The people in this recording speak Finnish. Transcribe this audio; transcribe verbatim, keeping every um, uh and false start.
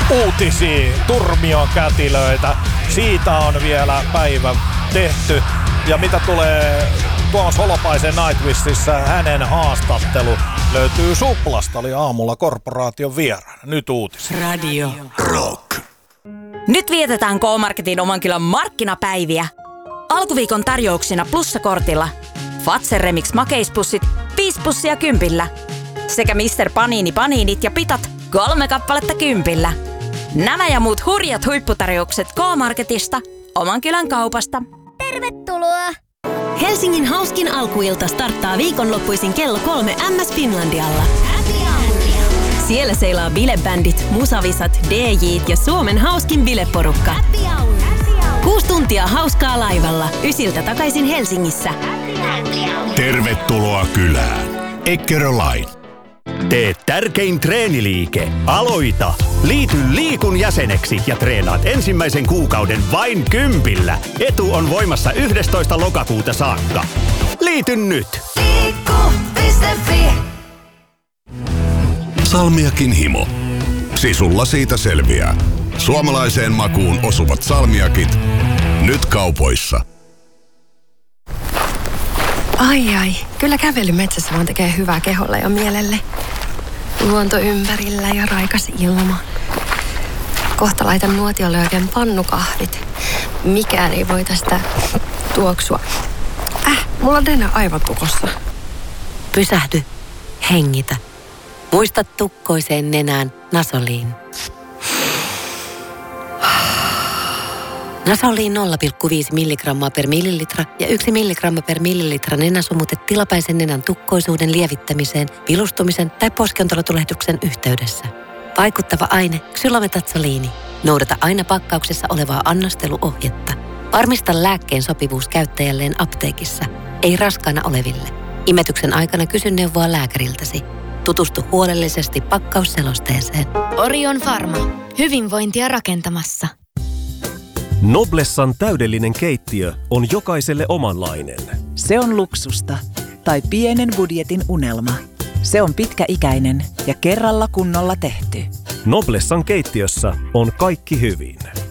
uutisia, turmiokätilöitä. Siitä on vielä päivä tehty. Ja mitä tulee Tuomas Holopaisen Nightwishissa, hänen haastattelu löytyy Suplasta. Oli aamulla korporaation vieraana. Nyt uutisia. Radio Rock. Nyt vietetään K-Marketin oman kylän markkinapäiviä. Alkuviikon tarjouksina plussakortilla Fazer Remix makeispussit viisi pussia kympillä. Sekä mister Panini paniinit ja pitat kolme kappaletta kympillä. Nämä ja muut hurjat huipputarjoukset K-Marketista, oman kylän kaupasta. Tervetuloa! Helsingin hauskin alkuilta starttaa viikonloppuisin kello kolme M S Finlandialla. Siellä seilaa bilebändit, musavisat, D J:t ja Suomen hauskin bileporukka. Kuusi tuntia hauskaa laivalla, ysiltä takaisin Helsingissä. Tervetuloa kylään. Eckeröline. Tee tärkein treeniliike. Aloita! Liity Liikun jäseneksi ja treenaat ensimmäisen kuukauden vain kympillä. Etu on voimassa yhdestoista lokakuuta saakka. Liity nyt! Liikku piste fi Salmiakin himo. Sisulla siitä selviää. Suomalaiseen makuun osuvat salmiakit. Nyt kaupoissa. Ai ai, kyllä kävely metsässä vaan tekee hyvää keholle ja mielelle. Luonto ympärillä ja raikas ilma. Kohta laitan nuotiolle oikein pannukahvit. Mikään ei voi tästä tuoksua. Äh, mulla on Dena aivan tukossa. Pysähdy. Hengitä. Muista tukkoiseen nenään Nasoliin. Nasoliin nolla pilkku viisi milligrammaa per millilitra ja yksi milligramma per millilitra nenäsumute tilapäisen nenän tukkoisuuden lievittämiseen, vilustumisen tai poskiontelotulehduksen yhteydessä. Vaikuttava aine ksylometatsoliini. Noudata aina pakkauksessa olevaa annosteluohjetta. Varmista lääkkeen sopivuus käyttäjälleen apteekissa, ei raskaana oleville. Imetyksen aikana kysy neuvoa lääkäriltäsi. Tutustu huolellisesti pakkausselosteeseen. Orion Pharma. Hyvinvointia rakentamassa. Noblessan täydellinen keittiö on jokaiselle omanlainen. Se on luksusta tai pienen budjetin unelma. Se on pitkäikäinen ja kerralla kunnolla tehty. Noblessan keittiössä on kaikki hyvin.